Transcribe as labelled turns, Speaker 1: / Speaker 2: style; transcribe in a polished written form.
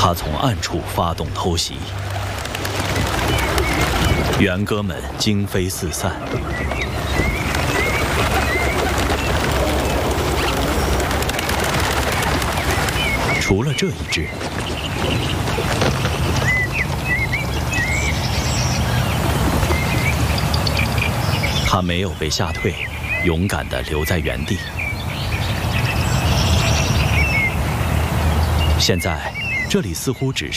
Speaker 1: 他从暗处发动偷袭，猿鸽们惊飞四散。除了这一只，他没有被吓退，勇敢地留在原地。现在，这里似乎只